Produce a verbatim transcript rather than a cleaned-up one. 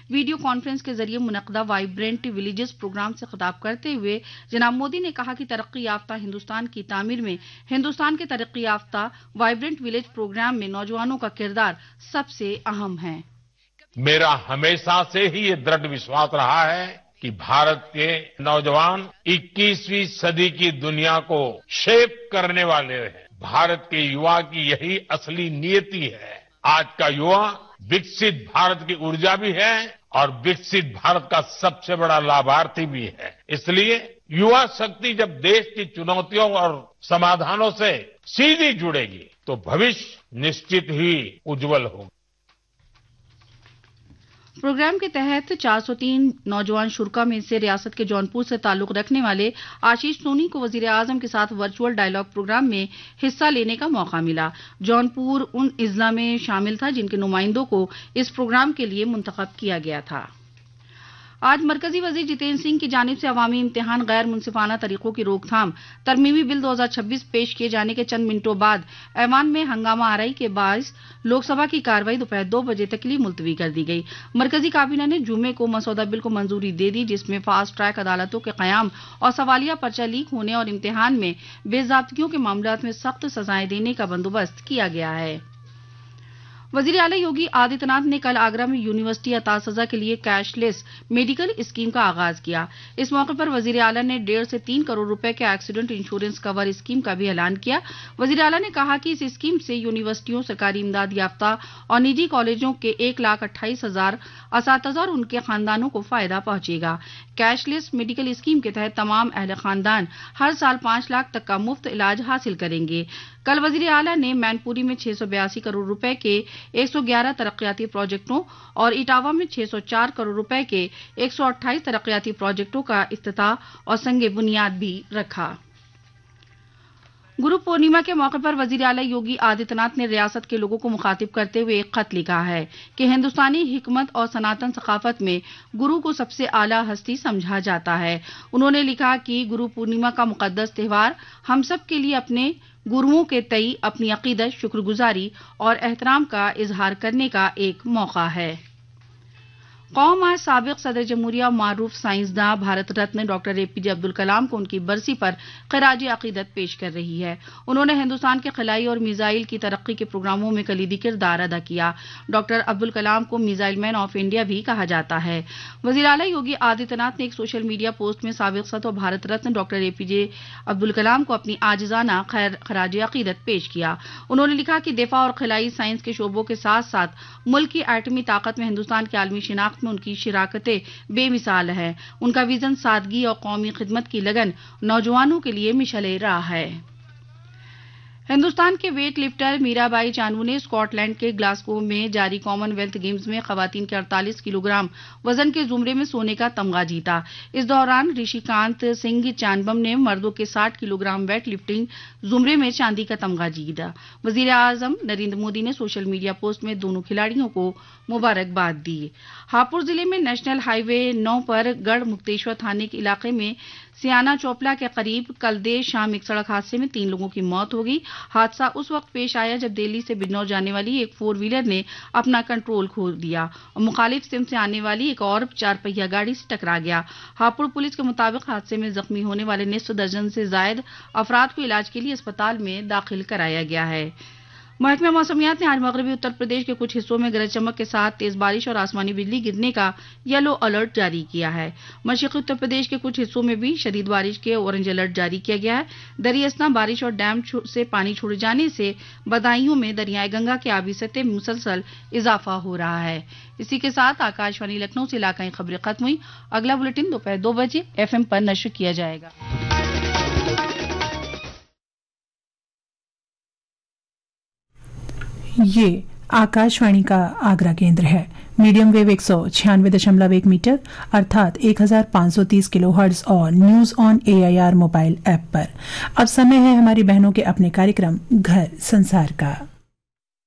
Video conference के जरिए मुनक्कदा vibrant villages programme से खिताब करते हुए जनाब मोदी ने कहा कि तरक्की याफ्ता हिंदुस्तान की तामीर में हिंदुस्तान के तरक्की याफ्ता वाइब्रेंट विलेज प्रोग्राम में नौजवानों का किरदार सबसे अहम है। मेरा हमेशा से ही ये दृढ़ विश्वास रहा है कि भारत के नौजवान इक्कीसवीं सदी की दुनिया को शेप करने वाले हैं। भारत के युवा की यही असली नियति है। आज का युवा विकसित भारत की ऊर्जा भी है और विकसित भारत का सबसे बड़ा लाभार्थी भी है। इसलिए युवा शक्ति जब देश की चुनौतियों और समाधानों से सीधी जुड़ेगी तो भविष्य निश्चित ही उज्जवल होगा। प्रोग्राम के तहत चार सौ तीन नौजवान शुरा में से रियासत के जौनपुर से ताल्लुक रखने वाले आशीष सोनी को वजीर आजम के साथ वर्चुअल डायलॉग प्रोग्राम में हिस्सा लेने का मौका मिला। जौनपुर उन अजला में शामिल था जिनके नुमाइंदों को इस प्रोग्राम के लिए मुंतखब किया गया था। आज मरकजी वजीर जितेंद्र सिंह की जानिब से अवामी इम्तिहान गैर मुनसिफाना तरीकों की रोकथाम तरमीमी बिल दो हजार छब्बीस पेश किए जाने के चंद मिनटों बाद ऐवान में हंगामा आराई के बायस लोकसभा की कार्रवाई दोपहर दो बजे तक के लिए मुलतवी कर दी गई। मरकजी काबीना ने जुमे को मसौदा बिल को मंजूरी दे दी, जिसमें फास्ट ट्रैक अदालतों के कयाम और सवालिया पर्चा लीक होने और इम्तिहान में बेजाब्तियों के मामलात में सख्त सजाएं देने का बंदोबस्त किया गया है। वजीर आला योगी आदित्यनाथ ने कल आगरा में यूनिवर्सिटी अतासजा के लिए कैशलेस मेडिकल स्कीम का आगाज किया। इस मौके पर वजीर आला ने डेढ़ से तीन करोड़ रुपए के एक्सीडेंट इंश्योरेंस कवर स्कीम का भी ऐलान किया। वजीर आला ने कहा कि इस स्कीम से यूनिवर्सिटियों, सरकारी इमदाद याफ्ता और निजी कॉलेजों के एक लाख अट्ठाईस हजार असातिज़ा और उनके खानदानों को फायदा पहुंचेगा। कैशलेस मेडिकल स्कीम के तहत तमाम अहले खानदान हर साल पांच लाख तक का मुफ्त इलाज हासिल करेंगे। कल वजीर आला ने मैनपुरी में छह सौ बयासी करोड़ रुपए के एक सौ ग्यारह तरक्याती प्रोजेक्टों और इटावा में छह सौ चार करोड़ रुपए के एक सौ अट्ठाईस तरक्याती प्रोजेक्टों का इफ्तिताह और संगे बुनियाद भी रखा। गुरु पूर्णिमा के मौके पर वजीर आला योगी आदित्यनाथ ने रियासत के लोगों को मुखातिब करते हुए एक खत लिखा है कि हिंदुस्तानी हिकमत और सनातन सकाफत में गुरु को सबसे आला हस्ती समझा जाता है। उन्होंने लिखा कि गुरु पूर्णिमा का मुकद्दस त्योहार हम सब के लिए अपने गुरुओं के तई अपनी अकीदत, शुक्रगुजारी और एहतराम का इजहार करने का एक मौका है। कौम आज साबिक सदर जमहूरिया मारूफ साइंसदां भारत रत्न डॉक्टर एपीजे अब्दुल कलाम को उनकी बरसी पर खराज अकीदत पेश कर रही है। उन्होंने हिंदुस्तान के खलाई और मिसाइल की तरक्की के प्रोग्रामों में कलीदी किरदार अदा किया। डॉक्टर अब्दुल कलाम को मिसाइल मैन ऑफ इंडिया भी कहा जाता है। वजीर आला योगी आदित्यनाथ ने एक सोशल मीडिया पोस्ट में साबिक सदर और भारत रत्न डॉक्टर एपीजे अब्दुल कलाम को अपनी आजिजाना खराज अकीदत पेश किया। उन्होंने लिखा कि दिफा और खलाई साइंस के शोबों के साथ साथ मुल्क की एटमी ताकत में हिंदुस्तान की आलमी शिनाख्त में उनकी शिराकतें बेमिसाल है। उनका विजन, सादगी और कौमी खिदमत की लगन नौजवानों के लिए मिशले राह है। हिंदुस्तान के वेट लिफ्टर मीराबाई चानू ने स्कॉटलैंड के ग्लासगो में जारी कॉमनवेल्थ गेम्स में खवातीन के अड़तालीस किलोग्राम वजन के जुमरे में सोने का तमगा जीता। इस दौरान ऋषिकांत सिंह चानबम ने मर्दों के साठ किलोग्राम वेट लिफ्टिंग जुमरे में चांदी का तमगा जीता। वजीर आजम नरेंद्र मोदी ने सोशल मीडिया पोस्ट में दोनों खिलाड़ियों को मुबारकबाद दी। हापुड़ जिले में नेशनल हाईवे नौ पर गढ़ मुक्तेश्वर थाने के इलाके में सियाना चौपला के करीब कल देर शाम एक सड़क हादसे में तीन लोगों की मौत हो गई। हादसा उस वक्त पेश आया जब दिल्ली से बिजनौर जाने वाली एक फोर व्हीलर ने अपना कंट्रोल खो दिया और मुखालिफ सिम से आने वाली एक और चार पहिया गाड़ी से टकरा गया। हापुड़ पुलिस के मुताबिक हादसे में जख्मी होने वाले निसफ दर्जन से जायद अफराद को इलाज के लिए अस्पताल में दाखिल कराया गया है। महकमा मौसमियात ने आज मगरबी उत्तर प्रदेश के कुछ हिस्सों में गरज चमक के साथ तेज बारिश और आसमानी बिजली गिरने का येलो अलर्ट जारी किया है। मशरक़ी उत्तर प्रदेश के कुछ हिस्सों में भी शदीद बारिश के ऑरेंज अलर्ट जारी किया गया है। दरियास्ना बारिश और डैम से पानी छोड़े जाने से बदायूं में दरियाए गंगा के आबी सतह में मुसलसल इजाफा हो रहा है। इसी के साथ आकाशवाणी लखनऊ से इलाकाई खबरें खत्म हुई। अगला बुलेटिन दोपहर दो बजे एफएम पर नश्र किया जाएगा। ये आकाशवाणी का आगरा केंद्र है। मीडियम वेव एक सौ छियानवे दशमलव एक मीटर अर्थात एक हजार पाँच सौ तीस किलो हर्ट्ज और news on AIR mobile app पर अब समय है हमारी बहनों के अपने कार्यक्रम घर संसार का।